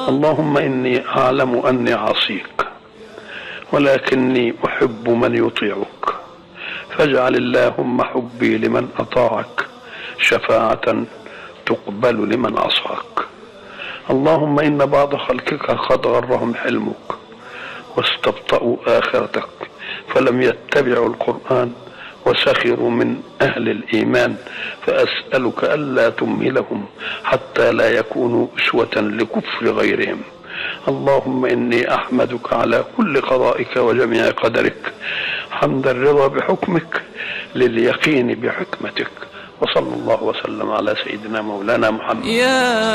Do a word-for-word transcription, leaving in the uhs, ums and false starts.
اللهم إني أعلم أني عصيك ولكني أحب من يطيعك، فاجعل اللهم حبي لمن أطاعك شفاعة تقبل لمن عصاك. اللهم إن بعض خلقك قد غرهم حلمك واستبطأوا آخرتك فلم يتبعوا القرآن وسخروا من أهل الإيمان، فأسألك ألا تمهلهم حتى لا يكونوا أسوة لكفر غيرهم. اللهم إني أحمدك على كل قضائك وجميع قدرك حمد الرضا بحكمك لليقين بحكمتك، وصلى الله وسلم على سيدنا مولانا محمد.